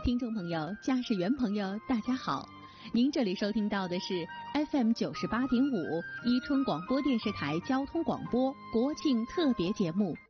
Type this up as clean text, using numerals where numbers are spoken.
听众朋友、驾驶员朋友，大家好！您这里收听到的是 FM 98.5宜春广播电视台交通广播国庆特别节目《